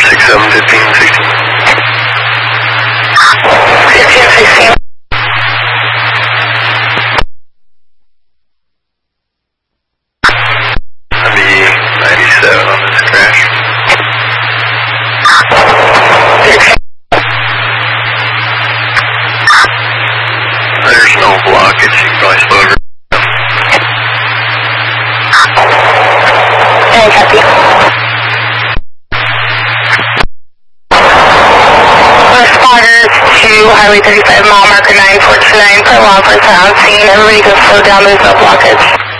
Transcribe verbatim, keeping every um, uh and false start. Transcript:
six seven, fifteen, sixteen. fifteen, sixteen. ninety-seven on this crash. There's no blockage, you can probably slow it. And copy. Responders to Highway thirty-five, mile marker nine four two nine, per law enforcement on scene. Everybody go slow down, there's no blockage.